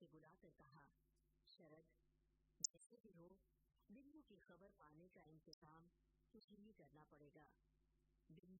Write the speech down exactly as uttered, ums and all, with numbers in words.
से बुलाकर कहा, शरद, जैसे भी हो बिंदु की खबर पाने का इंतजाम तुझे ही करना पड़ेगा। बिंदु